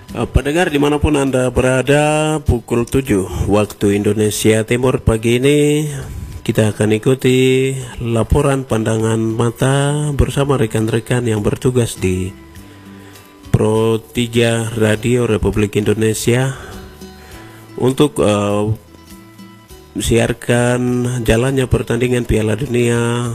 Pendengar dimanapun Anda berada, pukul 7 waktu Indonesia Timur pagi ini kita akan ikuti laporan pandangan mata bersama rekan-rekan yang bertugas di Pro 3 Radio Republik Indonesia untuk siarkan jalannya pertandingan Piala Dunia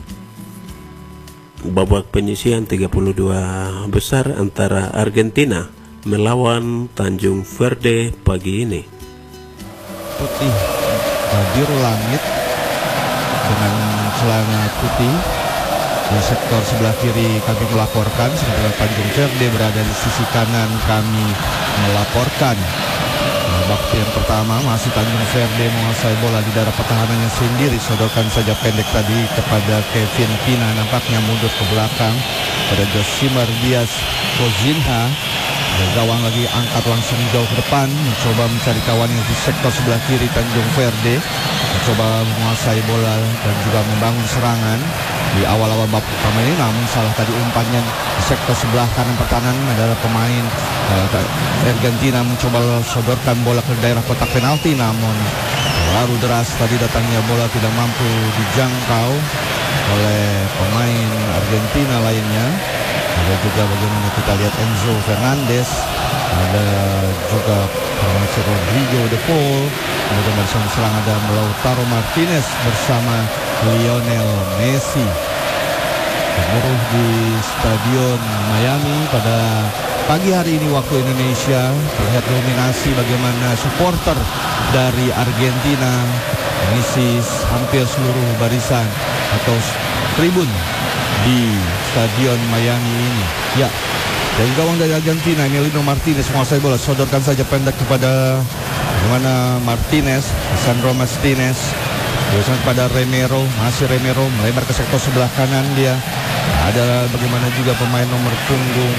babak penyisihan 32 besar antara Argentina melawan Tanjung Verde pagi ini. Putih biru langit dengan celana putih. Di sektor sebelah kiri kami melaporkan, sementara Tanjung Verde berada di sisi kanan kami melaporkan. Waktu yang pertama masih Tanjung Verde menguasai bola di daerah pertahanannya sendiri. Sodorkan saja pendek tadi kepada Kevin Pina, nampaknya mundur ke belakang pada Josimar Diaz Kozinha. Gawang lagi angkat langsung jauh ke depan, mencoba mencari kawannya di sektor sebelah kiri. Tanjung Verde mencoba menguasai bola dan juga membangun serangan di awal-awal babak pertama ini, namun salah tadi umpannya di sektor sebelah kanan pertahanan adalah pemain Argentina mencoba sodorkan bola ke daerah kotak penalti, namun terlalu deras tadi datangnya bola, tidak mampu dijangkau oleh pemain Argentina lainnya. Ada juga bagaimana kita lihat Enzo Fernandez, ada juga Rodrigo De Paul, kemudian bersama serang ada Lautaro Martinez bersama Lionel Messi. Gemuruh di Stadion Miami pada pagi hari ini waktu Indonesia, terlihat dominasi bagaimana supporter dari Argentina mengisi hampir seluruh barisan atau tribun di Stadion Miami ini. Ya, dari gawang dari Argentina, Emiliano Martinez menguasai bola, sodorkan saja pendek kepada bagaimana Martinez, Sandro Martinez, bersama kepada Remero, masih Remero melebar ke sektor sebelah kanan dia. Ada bagaimana juga pemain nomor punggung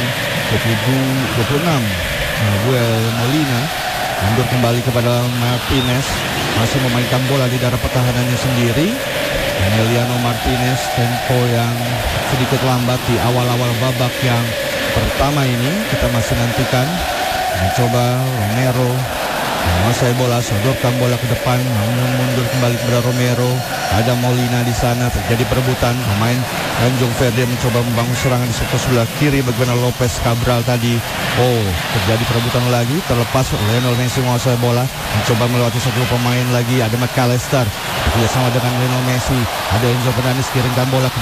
26 Nahuel Molina mundur kembali kepada Martinez, masih memainkan bola di daerah pertahanannya sendiri. Emiliano Martinez, tempo yang sedikit lambat di awal-awal babak yang pertama ini. Kita masih nantikan mencoba Romero menguasai bola, sodorkan bola ke depan, namun mundur kembali kepada Romero. Ada Molina di sana, terjadi perebutan. Pemain Tanjung Verde mencoba membangun serangan di sektor sebelah kiri. Bagaimana Lopez Cabral tadi, terjadi perebutan lagi, terlepas. Lionel Messi menguasai bola, mencoba melewati satu pemain lagi. Ada McAllister bekerja sama dengan Lionel Messi. Ada Enzo Fernandez kirimkan bola ke